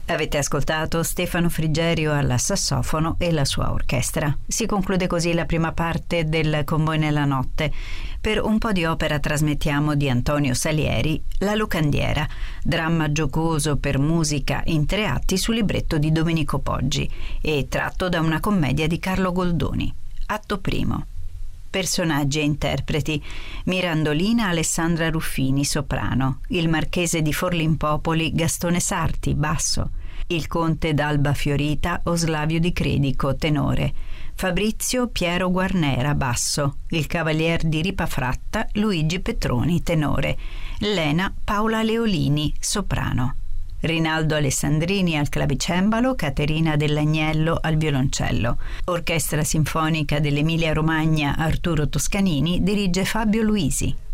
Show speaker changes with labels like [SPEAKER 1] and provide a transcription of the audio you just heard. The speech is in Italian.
[SPEAKER 1] Avete ascoltato Stefano Frigerio al sassofono e la sua orchestra. Si conclude così la prima parte del Con voi nella notte. Per un po' di opera trasmettiamo di Antonio Salieri La locandiera, dramma giocoso per musica in 3 atti su libretto di Domenico Poggi e tratto da una commedia di Carlo Goldoni. Atto primo. Personaggi e interpreti: Mirandolina Alessandra Ruffini, soprano; il marchese di Forlimpopoli Gastone Sarti, basso; il conte d'Alba Fiorita Oslavio Di Credico, tenore; Fabrizio Piero Guarnera, basso; il cavalier di Ripafratta Luigi Petroni, tenore; Lena Paola Leolini, soprano; Rinaldo Alessandrini al clavicembalo, Caterina Dell'Agnello al violoncello. Orchestra Sinfonica dell'Emilia Romagna Arturo Toscanini dirige Fabio Luisi.